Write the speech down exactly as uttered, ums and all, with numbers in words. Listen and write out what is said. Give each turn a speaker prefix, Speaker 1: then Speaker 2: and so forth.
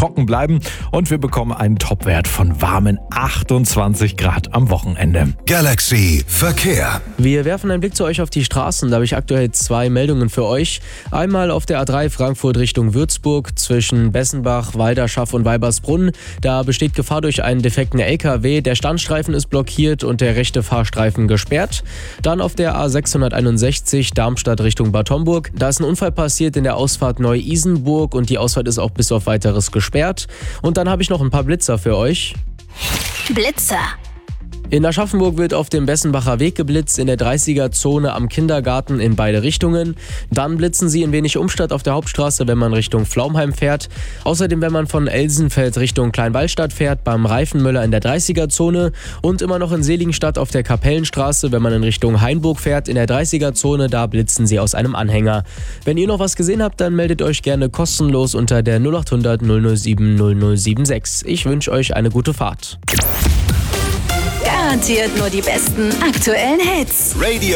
Speaker 1: trocken bleiben und wir bekommen einen Topwert von warmen achtundzwanzig Grad am Wochenende.
Speaker 2: Galaxy Verkehr.
Speaker 3: Wir werfen einen Blick zu euch auf die Straßen. Da habe ich aktuell zwei Meldungen für euch. Einmal auf der A drei Frankfurt Richtung Würzburg zwischen Bessenbach, Walderschaff und Weibersbrunn. Da besteht Gefahr durch einen defekten L K W. Der Standstreifen ist blockiert und der rechte Fahrstreifen gesperrt. Dann auf der A sechshunderteinundsechzig Darmstadt Richtung Bad Homburg. Da ist ein Unfall passiert in der Ausfahrt Neu-Isenburg und die Ausfahrt ist auch bis auf Weiteres gesperrt. Und dann habe ich noch ein paar Blitzer für euch.
Speaker 4: Blitzer.
Speaker 3: In Aschaffenburg wird auf dem Bessenbacher Weg geblitzt, in der dreißiger-Zone am Kindergarten in beide Richtungen. Dann blitzen sie in Wenig Umstadt auf der Hauptstraße, wenn man Richtung Pflaumheim fährt. Außerdem, wenn man von Elsenfeld Richtung Kleinwallstadt fährt, beim Reifenmüller in der dreißiger-Zone. Und immer noch in Seligenstadt auf der Kapellenstraße, wenn man in Richtung Hainburg fährt, in der dreißiger-Zone, da blitzen sie aus einem Anhänger. Wenn ihr noch was gesehen habt, dann meldet euch gerne kostenlos unter der null acht hundert null null sieben null null sieben sechs. Ich wünsche euch eine gute Fahrt.
Speaker 4: Garantiert nur die besten aktuellen Hits.
Speaker 2: Radio